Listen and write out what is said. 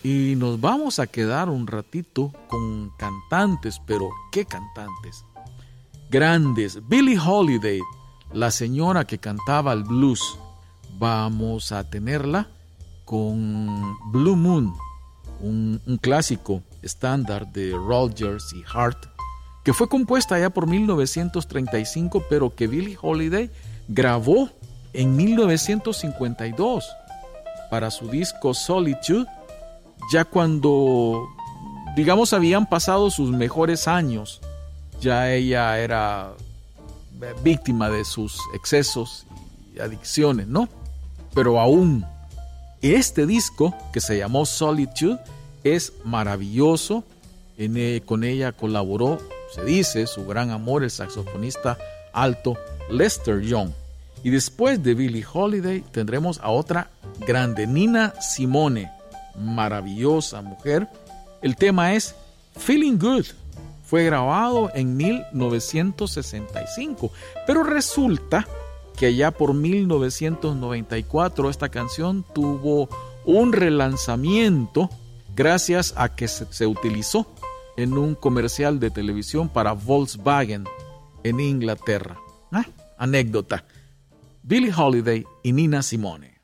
Y nos vamos a quedar un ratito con cantantes, pero ¿qué cantantes? Grandes. Billie Holiday, la señora que cantaba el blues. Vamos a tenerla con Blue Moon, un clásico estándar de Rodgers y Hart, que fue compuesta ya por 1935, pero que Billie Holiday grabó en 1952 para su disco Solitude, ya cuando, digamos, habían pasado sus mejores años. Ya ella era víctima de sus excesos y adicciones, ¿no? Pero aún este disco, que se llamó Solitude, es maravilloso. Con ella colaboró, se dice, su gran amor, el saxofonista alto Lester Young. Y después de Billie Holiday tendremos a otra grande, Nina Simone, maravillosa mujer. El tema es Feeling Good. Fue grabado en 1965, pero resulta que allá por 1994 esta canción tuvo un relanzamiento gracias a que se utilizó en un comercial de televisión para Volkswagen en Inglaterra. Anécdota. Billie Holiday y Nina Simone.